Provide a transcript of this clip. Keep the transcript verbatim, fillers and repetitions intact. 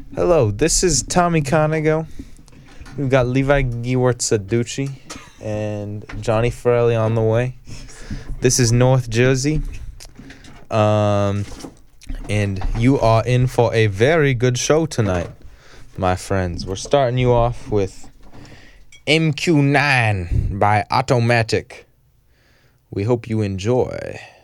Hello, this is Tommy Conego. We've got Levi Giwart-Saducci and Johnny Farrelly on the way. This is North Jersey. Um, and you are in for a very good show tonight, my friends. We're starting you off with M Q nine by Automatic. We hope you enjoy.